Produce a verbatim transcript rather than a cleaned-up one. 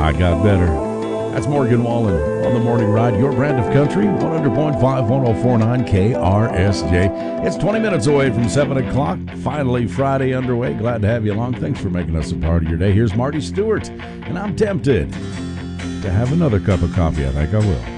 I got better. That's Morgan Wallen on the Morning Ride, your brand of country, one hundred point five, one oh four point nine K R S J. It's twenty minutes away from seven o'clock. Finally, Friday underway. Glad to have you along. Thanks for making us a part of your day. Here's Marty Stewart, and I'm tempted to have another cup of coffee. I think I will.